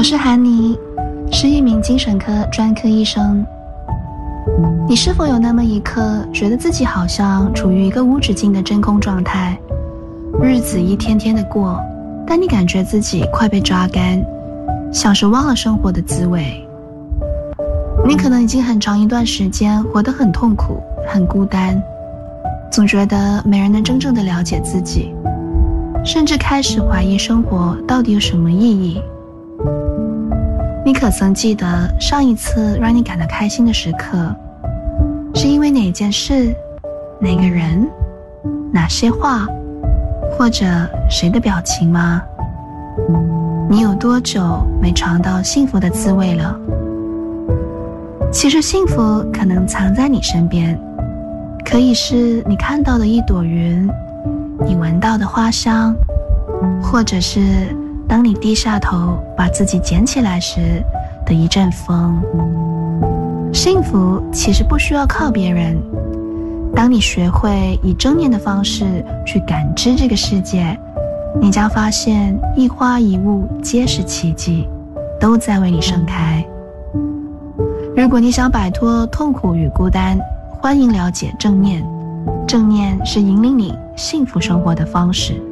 我是韩妮，是一名精神科专科医生。你是否有那么一刻，觉得自己好像处于一个无止境的真空状态，日子一天天的过，但你感觉自己快被抓干，像是忘了生活的滋味。你可能已经很长一段时间活得很痛苦，很孤单，总觉得没人能真正的了解自己，甚至开始怀疑生活到底有什么意义。你可曾记得上一次让你感到开心的时刻，是因为哪件事、哪个人、哪些话，或者谁的表情吗？你有多久没尝到幸福的滋味了？其实幸福可能藏在你身边，可以是你看到的一朵云，你闻到的花香，或者是当你低下头把自己捡起来时的一阵风。幸福其实不需要靠别人，当你学会以正念的方式去感知这个世界，你将发现一花一物皆是奇迹，都在为你盛开。如果你想摆脱痛苦与孤单，欢迎了解正念。正念是引领你幸福生活的方式。